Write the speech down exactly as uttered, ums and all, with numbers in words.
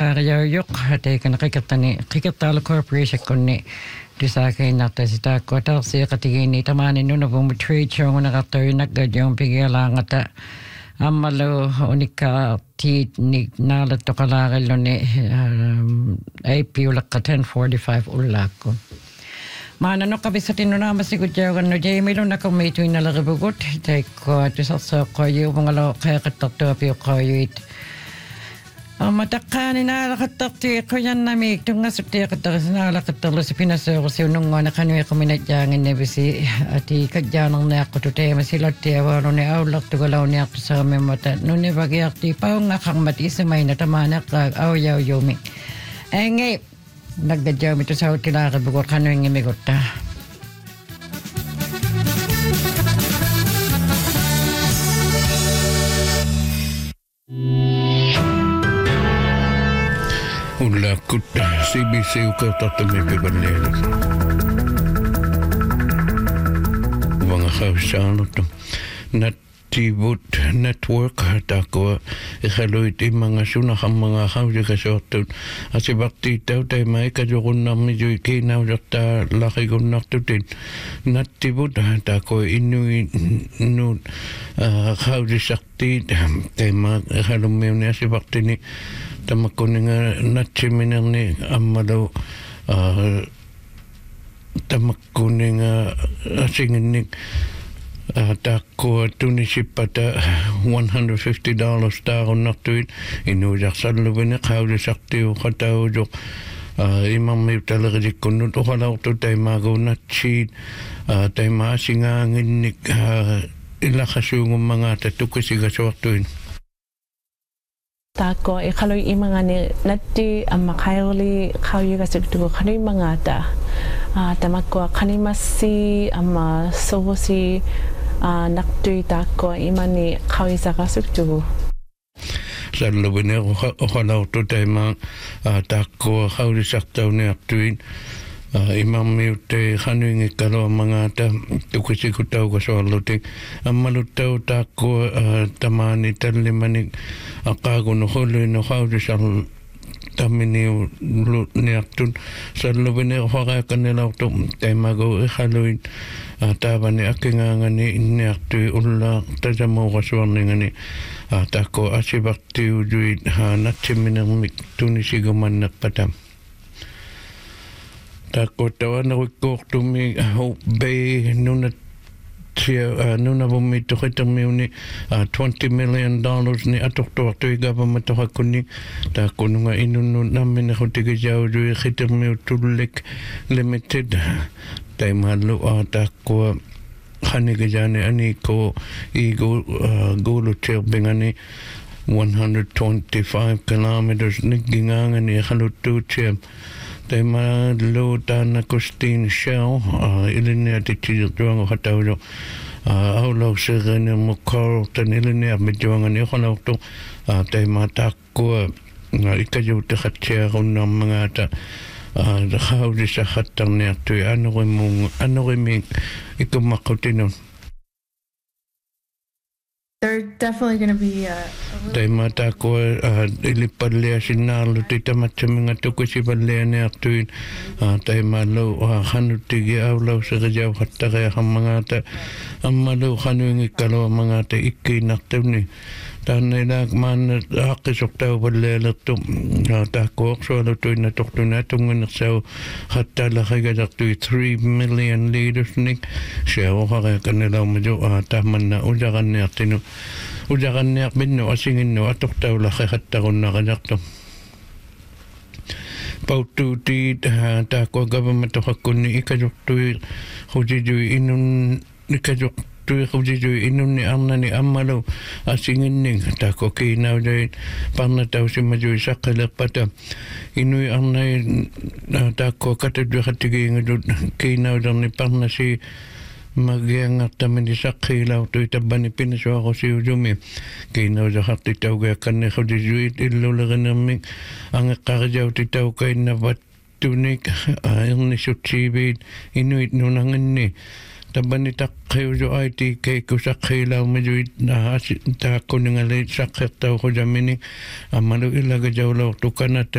taariayuq taikana qikertani qikertaalu corporation kunni tisaakiinarta sitaakku tarsiiqatigiini tamaani nunavum trade show naqartuinakkajuum pigialaangata ammalu unikka tiit ni naalattoqalaarilluni aipiuleqqa ten forty-five ullaakku maana noqqapissatinnunaamasikutjaugannu jaimilunnakumiituinaleripugut taikko tusarseeqqoyuuvungalo qeeqittartuapiuqqoyuit amma taqqaani naalaqattartiiqquyannamiik tungassuttiiqattarisnaalaqattarlusi pinaseerusiununguana qanuiquminatjaanginnavisi ati kajjaanerniaqqutut eemasilottiavaaluni aullartugalauниartusaramimmata nunivagiarti paungaqarmat isumaina tamaaneqqaag aujaujumi angei naggadjaumi tusauttilaaripugut qanuingimigutta Ulla kutta C B C ukauttattamia piparlialu. Vanga khawsaanuttu. Nattibut network takua ikhaluit imanga sunahamanga khawjakasortut asibatti tautai maika jogunnarmi juikinau jotta laqigunartutin nattibut takua innui nut khawjisartiit taima ikhalummiuni asibattini tamakkuninga natsiminerni ammalu tamakkuninga asinginnik takkua tunisippata one hundred fifty dollars taarunnartuit inuujarsalluviне qaulisartiu qataujoq imammiutalerilikkunnut uqalaurtu taimaaguunnatsiit taima asingaanginnik illaqasuungummangaata tukisigassuartuin Tako e kaloi imangani natti amma khauli khauyiga sektu khanui mangata tamakko khanimasi amma sovosi naktui tako imani khawisa kasuktu Sallubine oqalautu taima takko khauli sartauni artuin imammiutte khanuingikkalo mangata tukisikutaugasoarlutik ammaluttau takko tamaani tallimani aqaagunu hulluino khawlisar taminiu niartun sallubine oqaqakanilautu taimagu ikhaluin taavani akingaangani inniartui ulla tasamuuqasuarningani takko asivartiujuit natsiminermik tunisigumanneqqata takko tawanarikkoortumi bei nunat nuna vummi tuqitermiuni twenty million dollars ni atortuartui government toqakkunni taakkununga inunnun nammina hutigijaujui qitermiu tullik limited taimallu taakkua qanigijani aniko igu gulutsirbingani one hundred twenty-five kilometers niggingaangani qaluttuutsiam taima lo tana Christine Shell ilinia tichirtuanga hataujo aulo serene mokol tan ilinia mejuanga ni khonauto taima takko ikajo te khatsia ronna mangata khawli sa khattarne tu anogimung anogiming ikumakutino They're definitely going to be uh, taima takko ilipallea sinnaarlu titamatsaminga tukusipallea neartuin taima lo khanutigi aulau serjau khattarea hammangata ammalu khanuingikkalo mangata ikkiinartuni taannailaak maanna aqqisortau pallealertu taakkuorsualutuinna tortuna tunginersau khattaalaqigajartui three million liters nik seaoqareakanelaumaju taammanna ujaranniartinu ujaranniaq minnu asinginnu atortaulaqi khattarunnaqajartu pautuutiit taakku government toqakkunni ikajortui hujijui innun ikajor tui khujiju inunni arnani ammalu asinginning takko kiinaujai parna tausimaju saqqaleqpata inui arnai takko kataju khattigiingudut kiinaujarni parnasi magiangartamini saqqiilau tui tabbani pinasuaqosiujumi kiinaujarti taugeakkanni khujijuit illuleginermik angeqqarijauti taukainnavat tunik irnisutsiibit inuit nunanginni tabani taqqhiuju aiti keiku saqqiilau majuit taakkuningali saqqertau khujamini ammalu illagajaulau tukanat